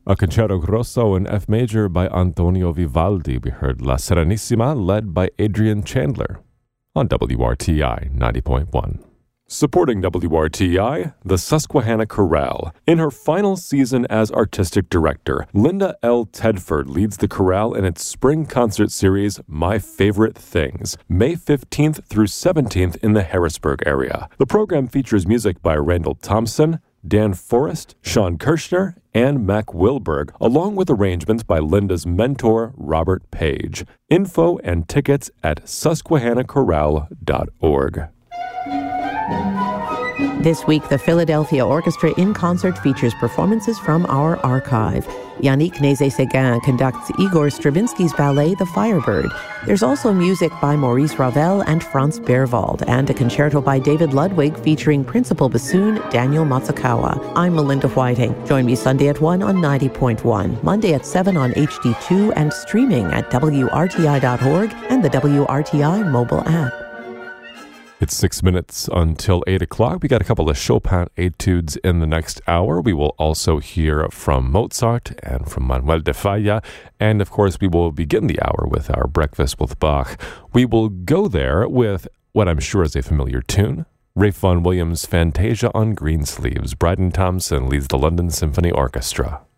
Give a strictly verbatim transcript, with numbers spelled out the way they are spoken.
A Concerto Grosso in F major by Antonio Vivaldi. We heard La Serenissima, led by Adrian Chandler, on W R T I ninety point one. Supporting W R T I, the Susquehanna Chorale. In her final season as artistic director, Linda L. Tedford leads the chorale in its spring concert series, My Favorite Things, May fifteenth through seventeenth in the Harrisburg area. The program features music by Randall Thompson, Dan Forrest, Sean Kirshner, and Mac Wilberg, along with arrangements by Linda's mentor, Robert Page. Info and tickets at susquehanna chorale dot org. This week, the Philadelphia Orchestra in Concert features performances from our archive. Yannick Nézet-Séguin conducts Igor Stravinsky's ballet, The Firebird. There's also music by Maurice Ravel and Franz Berwald, and a concerto by David Ludwig featuring principal bassoon Daniel Matsukawa. I'm Melinda Whiting. Join me Sunday at one on ninety point one, Monday at seven on H D two, and streaming at W R T I dot org and the W R T I mobile app. It's six minutes until eight o'clock. We got a couple of Chopin etudes in the next hour. We will also hear from Mozart and from Manuel de Falla. And, of course, we will begin the hour with our Breakfast with Bach. We will go there with what I'm sure is a familiar tune, Ralph Vaughan Williams' Fantasia on Greensleeves. Bryden Thompson leads the London Symphony Orchestra.